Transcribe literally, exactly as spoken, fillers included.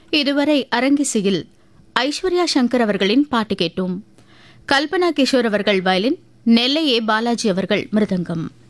இதுவரை அரங்கிசையில் ஐஸ்வர்யா சங்கர் அவர்களின் பாட்டு கேட்டோம். கல்பனா கிஷோர் அவர்கள் வயலின், நெல்லை ஏ பாலாஜி அவர்கள் மிருதங்கம்.